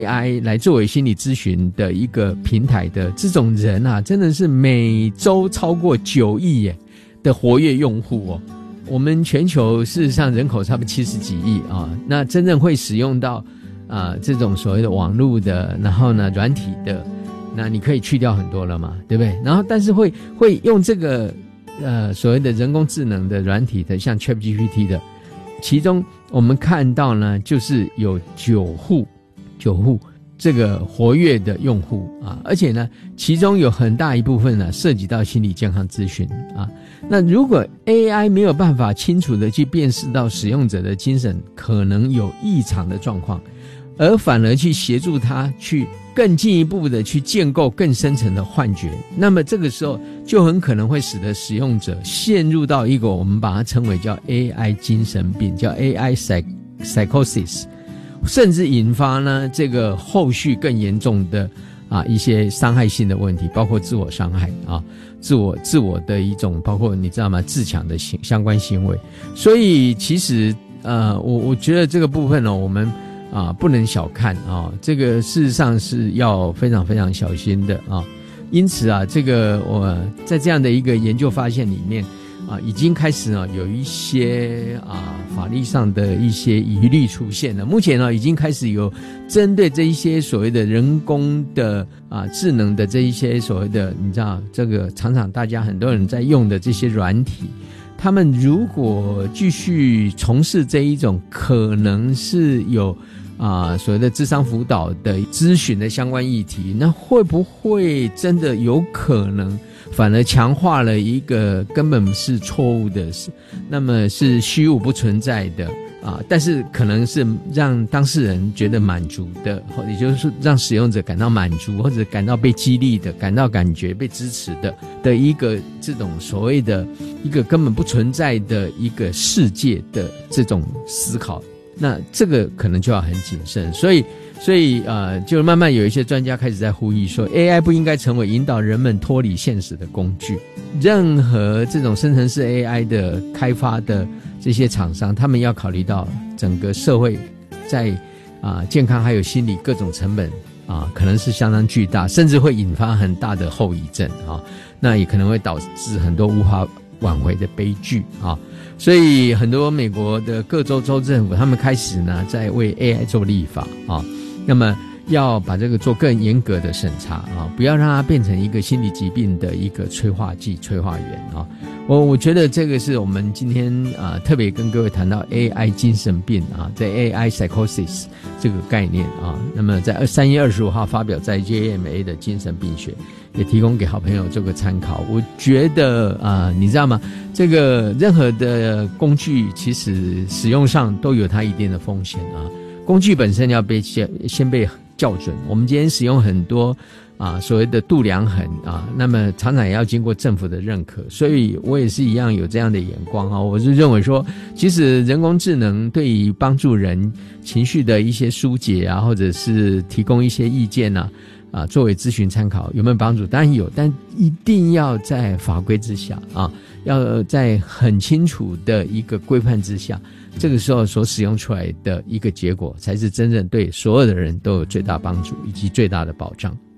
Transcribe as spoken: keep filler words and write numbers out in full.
A I 来作为心理咨询的一个平台的这种人啊，真的是每周超过九亿耶的活跃用户哦。我们全球事实上人口差不多七十几亿啊，那真正会使用到啊这种所谓的网络的，然后呢软体的，那你可以去掉很多了嘛，对不对？然后但是会会用这个呃所谓的人工智能的软体的，像 ChatGPT 的，其中我们看到呢，就是有九户九户这个活跃的用户啊，而且呢，其中有很大一部分呢涉及到心理健康咨询啊。那如果 A I 没有办法清楚的去辨识到使用者的精神可能有异常的状况，而反而去协助他去更进一步的去建构更深层的幻觉，那么这个时候就很可能会使得使用者陷入到一个我们把它称为叫 A I 精神病，叫 A I psychosis， 甚至引发呢这个后续更严重的啊一些伤害性的问题，包括自我伤害啊，自我自我的一种，包括你知道吗，自强的行相关行为。所以其实呃我我觉得这个部分呢、哦，我们啊不能小看啊，这个事实上是要非常非常小心的啊。因此啊，这个我在这样的一个研究发现里面啊，已经开始呢有一些啊法律上的一些疑虑出现了。目前呢，已经开始有针对这一些所谓的人工的啊智能的这一些所谓的，你知道这个常常大家很多人在用的这些软体，他们如果继续从事这一种可能是有啊所谓的諮商輔導的諮詢的相關議題，那會不會真的有可能反而強化了一個根本是錯誤的，那麼是虛無不存在的啊，但是可能是讓當事人覺得滿足的，也就是讓使用者感到滿足或者感到被激勵的，感到感覺被支持的的一個這種所謂的一個根本不存在的一個世界的這種思考，那這個可能就要很謹慎。所以所以呃，就慢慢有一些專家開始在呼籲說 A I 不應該成為引導人們脫離現實的工具。任何這種生成式 A I 的開發的這些廠商，他們要考慮到整個社會在啊、呃、健康還有心理各種成本啊、呃，可能是相當巨大，甚至會引發很大的後遺症啊，那也可能會導致很多無法挽回的悲劇啊。所以很多美國的各州州政府，他們開始呢在為 A I 做立法啊，那麼要把這個做更嚴格的審查啊，不要讓它變成一個心理疾病的一個催化劑、催化源啊。我我覺得這個是我們今天啊特別跟各位談到 A I 精神病啊，在 A I psychosis 這個概念啊，那麼在三月二十五號發表在 J M A 的精神病學，也提供給好朋友做個參考。我覺得啊，你知道嗎？這個任何的工具其實使用上都有它一定的風險啊。工具本身要被先先被校準。我們今天使用很多啊所謂的度量衡啊，那麼常常也要經過政府的認可，所以我也是一樣有這樣的眼光啊。我是認為說，其實人工智能對於幫助人情緒的一些疏解啊，或者是提供一些意見啊，啊，作為諮詢參考有沒有幫助？當然有，但一定要在法規之下啊，要在很清楚的一個規範之下，這個時候所使用出來的一個結果，才是真正對所有的人都有最大幫助以及最大的保障。